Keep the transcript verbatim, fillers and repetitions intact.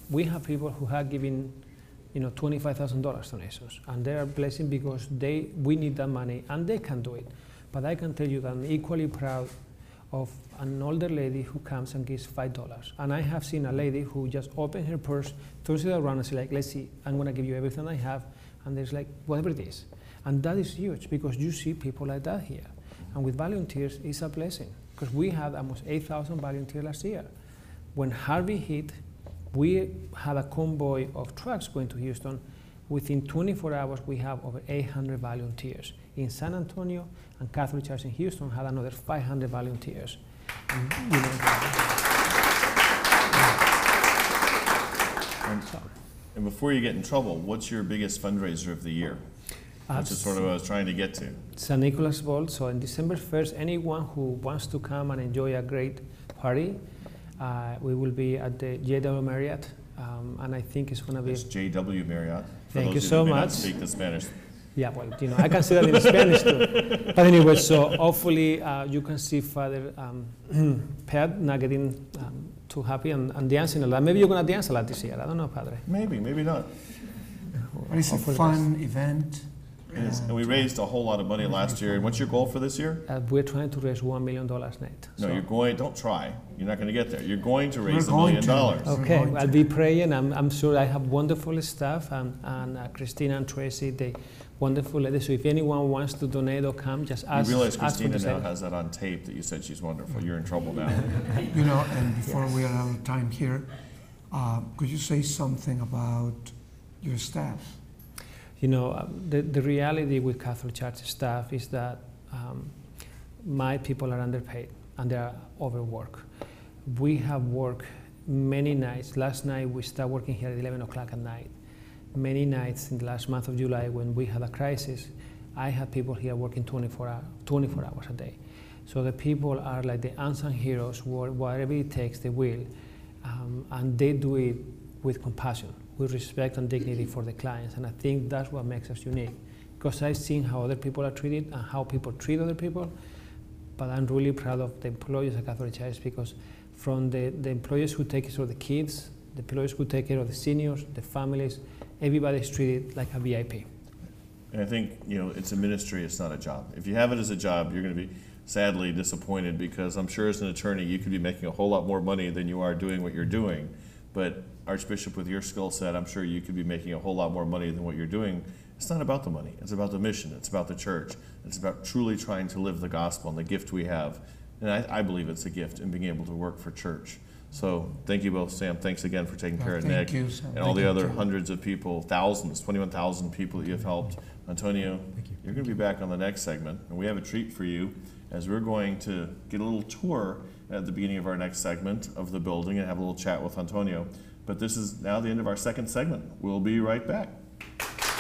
we have people who have given, you know, twenty-five thousand dollars donations, and they are blessing because they, we need that money, and they can do it. But I can tell you that I'm equally proud of an older lady who comes and gives five dollars. And I have seen a lady who just opened her purse, turns it around and says, like, let's see, I'm gonna give you everything I have, and there's like, whatever it is. And that is huge, because you see people like that here. And with volunteers, it's a blessing, because we had almost eight thousand volunteers last year. When Harvey hit, we had a convoy of trucks going to Houston. Within twenty-four hours, we have over eight hundred volunteers. In San Antonio and Catholic Church in Houston had another five hundred volunteers. And, you know, and, so. and before you get in trouble, what's your biggest fundraiser of the year? Which is sort of what I was trying to get to. Saint Nicholas Ball. So on December first, anyone who wants to come and enjoy a great party, uh, we will be at the J W Marriott, um, and I think it's going to be. It's J W Marriott. For Thank those you who so may much. Not speak the Spanish. Yeah, well, you know, I can say that in Spanish too. But anyway, so hopefully uh, you can see Father um, Pat not getting um, too happy and, and dancing a lot. Maybe you're going to dance a lot this year. I don't know, Padre. Maybe, maybe not. But it's a fun event. It is. And we raised a whole lot of money last year. And what's your goal for this year? Uh, we're trying to raise one million dollars net. No, so. you're going. Don't try. You're not going to get there. You're going to raise We're a million to. dollars. Okay, I'll be praying. I'm, I'm sure I have wonderful staff, and, and uh, Christina and Tracy, they wonderful ladies. So if anyone wants to donate or come, just ask. You realize ask Christina for now has that on tape that you said she's wonderful. You're in trouble now. You know, and before Yes. we are out of time here, uh, could you say something about your staff? You know, uh, the, the reality with Catholic Church staff is that um, my people are underpaid and they are overworked. We have worked many nights. Last night we started working here at eleven o'clock at night. Many nights in the last month of July when we had a crisis, I had people here working twenty-four hours a day. So the people are like the unsung heroes, whatever it takes, they will. Um, and they do it with compassion, with respect and dignity for the clients. And I think that's what makes us unique. Because I've seen how other people are treated and how people treat other people, but I'm really proud of the employees at Catholic Church, because from the, the employees who take care of the kids, the employees who take care of the seniors, the families, everybody's treated like a V I P. And I think, you know, it's a ministry, it's not a job. If you have it as a job, you're going to be sadly disappointed, because I'm sure as an attorney you could be making a whole lot more money than you are doing what you're doing. But Archbishop, with your skill set, I'm sure you could be making a whole lot more money than what you're doing. It's not about the money. It's about the mission. It's about the church. It's about truly trying to live the gospel and the gift we have. And I, I believe it's a gift in being able to work for church. So thank you both, Sam. Thanks again for taking Well, care of thank Nick you, Sam. and Thank all the you, other Tim. hundreds of people, thousands, twenty-one thousand people that you've helped. Antonio, Thank you. you're going to be back on the next segment, and we have a treat for you as we're going to get a little tour at the beginning of our next segment of the building and have a little chat with Antonio. But this is now the end of our second segment. We'll be right back.